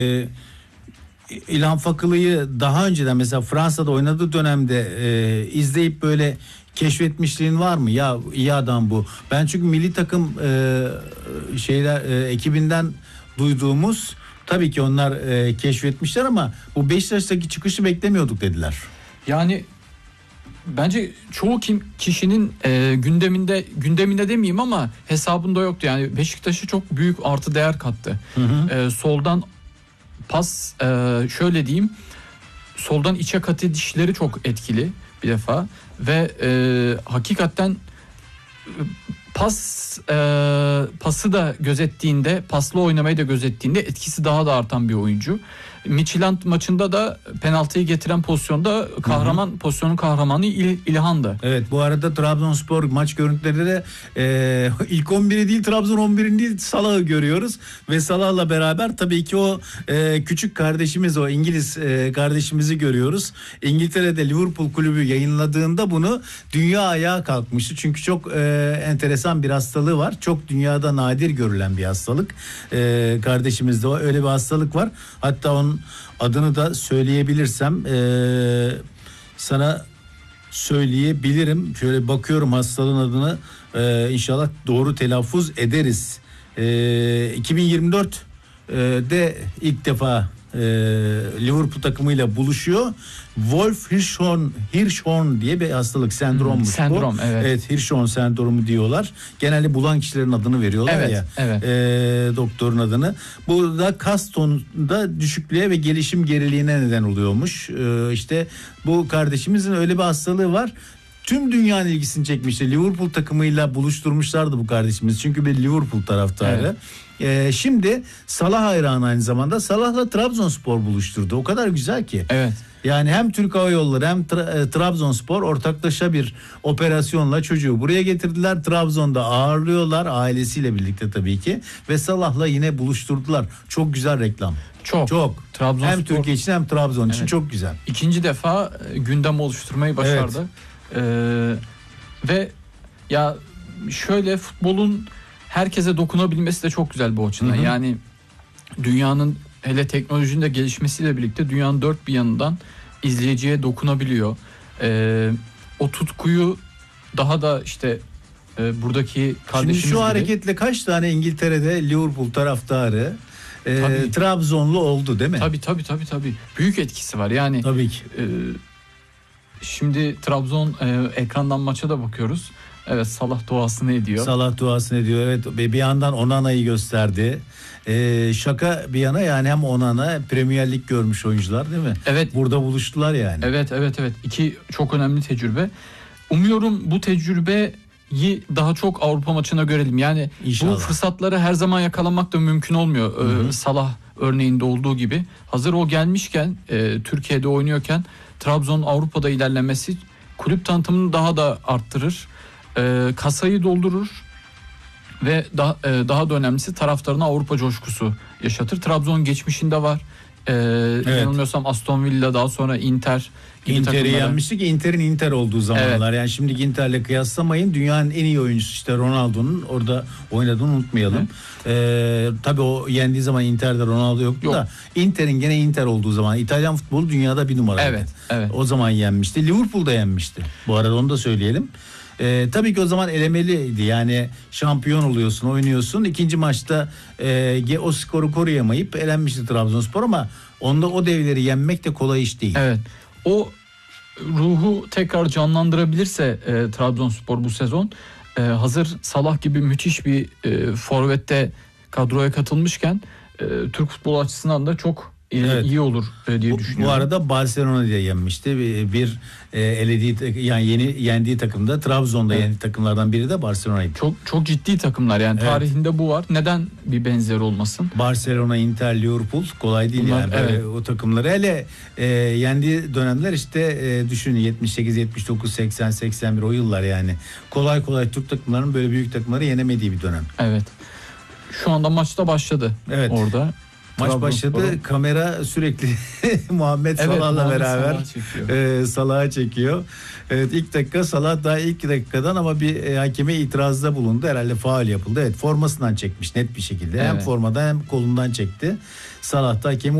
İlhan Fakılı'yı daha önceden mesela Fransa'da oynadığı dönemde izleyip böyle keşfetmişliğin var mı? Ya iyi adam bu. Ben çünkü milli takım ekibinden duyduğumuz, tabii ki onlar keşfetmişler ama bu Beşiktaş'taki çıkışı beklemiyorduk dediler. Yani bence çoğu kişinin gündeminde demeyeyim ama hesabında yoktu. Yani Beşiktaş'a çok büyük artı değer kattı. Soldan pas, şöyle diyeyim, soldan içe kat edişleri çok etkili bir defa ve hakikaten pası da gözettiğinde, paslı oynamayı da gözettiğinde etkisi daha da artan bir oyuncu. Midtjylland maçında da penaltıyı getiren pozisyonda pozisyonun kahramanı İlhan'dı. Evet, bu arada Trabzonspor maç görüntülerinde de ilk 11'i değil, Trabzon 11'ini değil, Salah'ı görüyoruz ve Salah'la beraber tabii ki o küçük kardeşimiz, o İngiliz kardeşimizi görüyoruz. İngiltere'de Liverpool kulübü yayınladığında bunu dünya ayağa kalkmıştı. Çünkü çok enteresan bir hastalığı var. Çok dünyada nadir görülen bir hastalık. Kardeşimizde öyle bir hastalık var. Hatta onun adını da söyleyebilirsem sana söyleyebilirim. Şöyle bakıyorum hastalığın adını, inşallah doğru telaffuz ederiz. 2024'de ilk defa Liverpool takımıyla buluşuyor. Wolf Hirschhorn diye bir hastalık, sendrommuş sendrom, bu. Evet. Evet, Hirschhorn sendromu diyorlar. Genelde bulan kişilerin adını veriyorlar, evet, ya. Evet. Doktorun adını. Bu da kas tonunda düşüklüğe ve gelişim geriliğine neden oluyormuş. İşte bu kardeşimizin öyle bir hastalığı var. Tüm dünyanın ilgisini çekmişti. Liverpool takımıyla buluşturmuşlardı bu kardeşimiz. Çünkü bir Liverpool taraftarı. Evet. Şimdi Salah hayranı aynı zamanda. Salah'la Trabzonspor buluşturdu. O kadar güzel ki. Evet. Yani hem Türk Hava Yolları hem Trabzonspor ortaklaşa bir operasyonla çocuğu buraya getirdiler. Trabzon'da ağırlıyorlar ailesiyle birlikte tabii ki. Ve Salah'la yine buluşturdular. Çok güzel reklam. Çok. Hem Türkiye için hem Trabzon için çok güzel. İkinci defa gündem oluşturmayı başardı. Evet. Ve ya şöyle, futbolun herkese dokunabilmesi de çok güzel bu açıdan. Yani dünyanın, hele teknolojinin de gelişmesiyle birlikte dünyanın dört bir yanından izleyiciye dokunabiliyor. O tutkuyu daha da işte buradaki kardeşimiz şimdi şu gibi. Hareketle kaç tane İngiltere'de Liverpool taraftarı Trabzonlu oldu değil mi? Tabii. Büyük etkisi var. Yani tabii ki. Şimdi Trabzon ekrandan maça da bakıyoruz. Evet, Salah duasını ediyor. Evet, bir yandan Onana'yı gösterdi. Şaka bir yana, yani hem Onana Premier Lig görmüş oyuncular değil mi? Evet. Burada buluştular yani. Evet. İki çok önemli tecrübe. Umuyorum bu tecrübeyi daha çok Avrupa maçına görelim. Yani İnşallah. Bu fırsatları her zaman yakalamak da mümkün olmuyor. Salah örneğinde olduğu gibi. Hazır o gelmişken, Türkiye'de oynuyorken Trabzon Avrupa'da ilerlemesi kulüp tanıtımını daha da arttırır. Kasayı doldurur ve daha da önemlisi taraftarına Avrupa coşkusu yaşatır. Trabzon geçmişinde var. Yanılmıyorsam Aston Villa, daha sonra Inter gibi Inter'i yenmiştik. Inter'in Inter olduğu zamanlar. Evet. Yani şimdiki Inter'le kıyaslamayın. Dünyanın en iyi oyuncusu işte Ronaldo'nun orada oynadığını unutmayalım. Tabii o yendiği zaman Inter'de Ronaldo yoktu da Inter'in gene Inter olduğu zaman İtalyan futbolu dünyada bir numaraydı. Evet. O zaman yenmişti. Liverpool'da yenmişti. Bu arada onu da söyleyelim. Tabii ki o zaman elemeliydi. Yani şampiyon oluyorsun, oynuyorsun. İkinci maçta o skoru koruyamayıp elenmişti Trabzonspor ama onda o devleri yenmek de kolay iş değil. Evet. O ruhu tekrar canlandırabilirse Trabzonspor bu sezon, hazır Salah gibi müthiş bir forvette kadroya katılmışken Türk futbolu açısından da çok iyi olur diye düşünüyorum. Bu arada Barcelona'yı yenmişti. Bir elediği, yani yendiği takımda, Trabzon'da yendiği takımlardan biri de Barcelona'ydı. Çok ciddi takımlar yani, tarihinde bu var. Neden bir benzer olmasın? Barcelona, Inter, Liverpool kolay değil. Bunlar, yani. O takımları hele yendiği dönemler işte düşünün 78, 79, 80, 81 o yıllar yani. Kolay Türk takımlarının böyle büyük takımları yenemediği bir dönem. Evet. Şu anda maçta başladı orada. Maç başladı. Kamera sürekli Muhammed Salah'la beraber Salah'a çekiyor. Evet, ilk dakika Salah daha ilk dakikadan ama bir hakeme itirazda bulundu. Herhalde faul yapıldı. Evet, formasından çekmiş net bir şekilde. Hem formadan hem kolundan çekti. Salah da hakemi